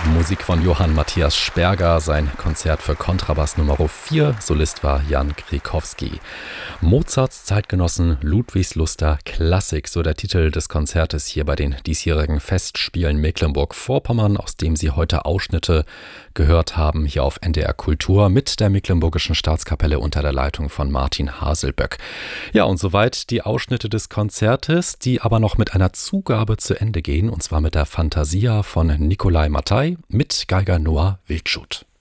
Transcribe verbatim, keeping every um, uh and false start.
Musik von Johann Matthias Sperger, sein Konzert für Kontrabass Nummer vier, Solist war Jan Krakowski. Mozarts Zeitgenossen Ludwigsluster Klassik, so der Titel des Konzertes hier bei den diesjährigen Festspielen Mecklenburg-Vorpommern, aus dem Sie heute Ausschnitte gehört haben, hier auf N D R Kultur mit der Mecklenburgischen Staatskapelle unter der Leitung von Martin Haselböck. Ja, und soweit die Ausschnitte des Konzertes, die aber noch mit einer Zugabe zu Ende gehen, und zwar mit der Fantasia von Nikolai Mattei mit Geiger Noah Wildschut.